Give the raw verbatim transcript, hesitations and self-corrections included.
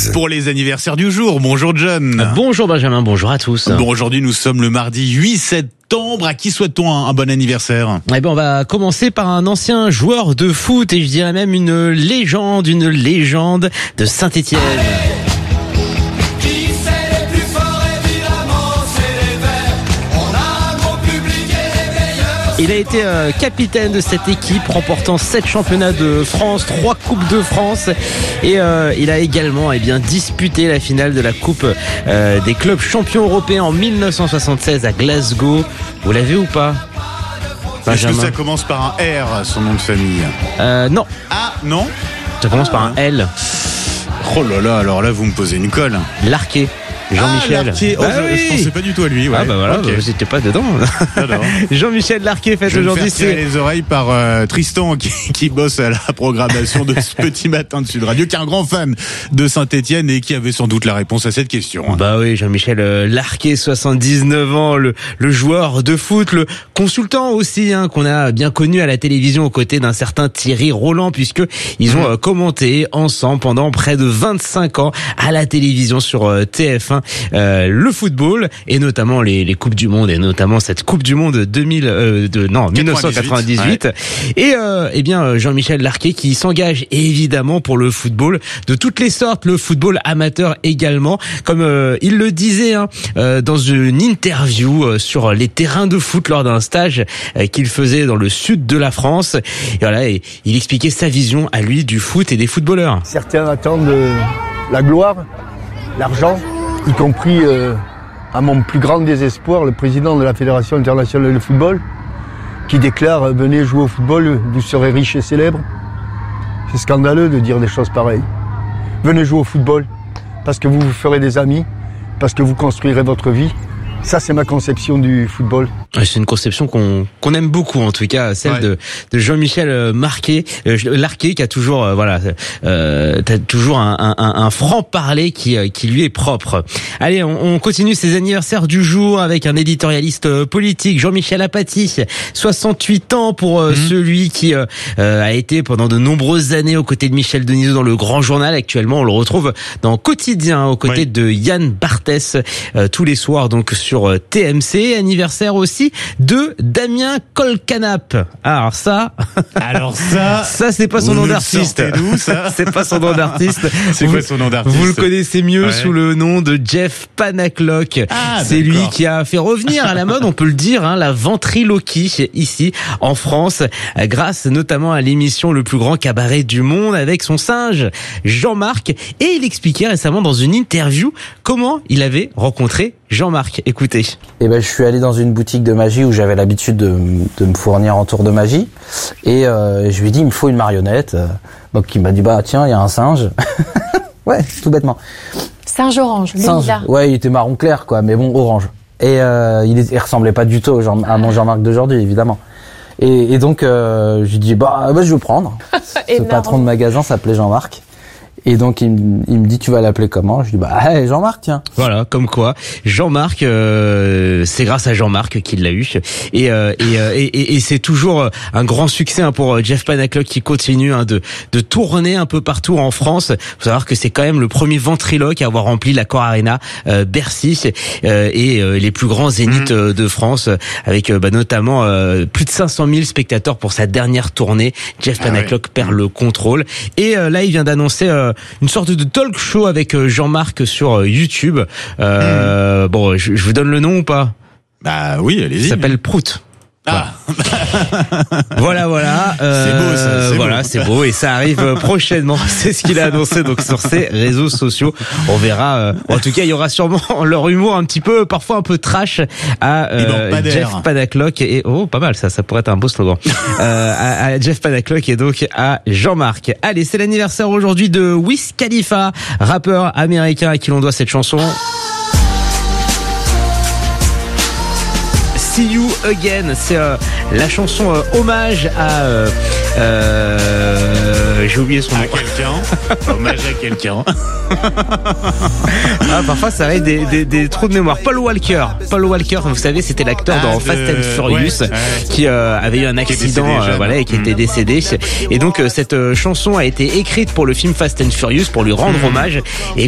pour les anniversaires du jour. Bonjour John. Bonjour Benjamin, bonjour à tous. Bon, aujourd'hui nous sommes le mardi huit septembre. À qui souhaite-t-on un, un bon anniversaire? Eh ben, on va commencer par un ancien joueur de foot et je dirais même une légende, une légende de Saint-Étienne. Il a été euh, capitaine de cette équipe, remportant sept championnats de France, trois coupes de France, et euh, il a également eh bien disputé la finale de la coupe euh, des clubs champions européens en mille neuf cent soixante-seize à Glasgow. Vous l'avez ou pas, Benjamin? Est-ce que ça commence par un R, son nom de famille? euh, Non. Ah non. Ça commence ah, par un L. Oh là là, alors là vous me posez une colle. Larquet. Jean-Michel. Ah, Larquet. Oh, bah je, oui. je pensais pas du tout à lui. Ouais. Ah bah voilà, okay. vous n'étiez pas dedans. Jean-Michel Larquet fête je aujourd'hui. Je vais me faire tirer les oreilles par euh, Tristan qui, qui bosse à la programmation de ce petit matin de Sud Radio, qui est un grand fan de Saint-Étienne et qui avait sans doute la réponse à cette question. Bah oui, Jean-Michel Larquet, soixante-dix-neuf ans, le, le joueur de foot, le consultant aussi, hein, qu'on a bien connu à la télévision aux côtés d'un certain Thierry Roland, puisque ils ont mmh. euh, commenté ensemble pendant près de vingt-cinq ans à la télévision sur euh, T F un. Euh, le football et notamment les, les coupes du monde et notamment cette coupe du monde deux mille euh, de non mille neuf cent quatre-vingt-dix-huit ouais. et euh, eh bien Jean-Michel Larquet qui s'engage évidemment pour le football de toutes les sortes, le football amateur également, comme euh, il le disait hein, euh, dans une interview euh, sur les terrains de foot lors d'un stage euh, qu'il faisait dans le sud de la France. Et voilà, et il expliquait sa vision à lui du foot et des footballeurs. Certains attendent la gloire, l'argent, y compris euh, à mon plus grand désespoir, le président de la Fédération internationale de football, qui déclare euh, « Venez jouer au football, vous serez riche et célèbre ». C'est scandaleux de dire des choses pareilles. Venez jouer au football, parce que vous vous ferez des amis, parce que vous construirez votre vie. Ça, c'est ma conception du football. C'est une conception qu'on qu'on aime beaucoup, en tout cas, celle ouais. de de Jean-Michel Marquet, euh, Larquet, qui a toujours euh, voilà, euh, t'as toujours un, un, un franc-parler qui qui lui est propre. Allez, on, on continue ces anniversaires du jour avec un éditorialiste politique, Jean-Michel Apathy, soixante-huit ans pour euh, mmh. celui qui euh, a été pendant de nombreuses années aux côtés de Michel Denisot dans le Grand Journal. Actuellement, on le retrouve dans Quotidien aux côtés ouais. de Yann Barthès euh, tous les soirs, donc sur T M C. Anniversaire aussi de Damien Colcanap. Alors ça, alors ça, ça c'est pas son nom d'artiste. D'où, ça c'est pas son nom d'artiste. C'est vous, quoi son nom d'artiste? Vous le connaissez mieux ouais. sous le nom de Jeff Panaclock. Ah, c'est d'accord. lui qui a fait revenir à la mode, on peut le dire, hein, la ventriloquie ici en France, grâce notamment à l'émission Le plus grand cabaret du monde avec son singe Jean-Marc. Et il expliquait récemment dans une interview comment il avait rencontré Jean-Marc. Écoutez. Eh ben, je suis allé dans une boutique de magie où j'avais l'habitude de, de me fournir en tour de magie. Et euh, je lui ai dit, il me faut une marionnette. Donc il m'a dit, bah tiens, il y a un singe. Ouais, tout bêtement. Singe orange, lui, singe. là. Ouais, il était marron clair, quoi, mais bon, orange. Et euh, il, il ressemblait pas du tout au Jean, à mon Jean-Marc d'aujourd'hui, évidemment. Et, et donc, euh, je lui ai dit, bah, bah je veux prendre. Ce patron de magasin s'appelait Jean-Marc. Et donc il me, il me dit tu vas l'appeler comment? Je dis bah hey, Jean-Marc tiens. Voilà, comme quoi Jean-Marc, euh, c'est grâce à Jean-Marc qu'il l'a eu et euh, et, et, et, et c'est toujours un grand succès hein, pour Jeff Panaclock qui continue hein, de de tourner un peu partout en France. Faut savoir que c'est quand même le premier ventriloque à avoir rempli l'Accor Arena, euh, Bercy euh, et euh, les plus grands zéniths mmh. de France avec euh, bah, notamment euh, plus de cinq cent mille spectateurs pour sa dernière tournée. Jeff Panaclock ah ouais. perd le contrôle et euh, là il vient d'annoncer euh, une sorte de talk show avec Jean-Marc sur YouTube. Euh, mmh. Bon, je, je vous donne le nom ou pas? Bah oui, allez-y. Ça s'appelle Prout. Ah. Voilà, voilà. Euh, c'est beau, ça. C'est voilà, beau. c'est beau et ça arrive prochainement. C'est ce qu'il a annoncé donc sur ses réseaux sociaux. On verra. Euh, en tout cas, il y aura sûrement leur humour un petit peu, parfois un peu trash à euh, Jeff Panaclock et oh, pas mal ça. Ça pourrait être un beau slogan. euh, à, à Jeff Panaclock et donc à Jean-Marc. Allez, c'est l'anniversaire aujourd'hui de Wiz Khalifa, rappeur américain à qui l'on doit cette chanson. See You Again, c'est euh, la chanson euh, hommage à euh, euh, j'ai oublié son nom. À quelqu'un. Hommage à quelqu'un. Ah, parfois ça arrive des, des, des trous de mémoire. Paul Walker, Paul Walker, vous savez, c'était l'acteur ah, dans de... Fast and Furious ouais, ouais. qui euh, avait eu un accident, euh, voilà, et qui mmh. était décédé. Et donc euh, cette euh, chanson a été écrite pour le film Fast and Furious pour lui rendre mmh. hommage. Et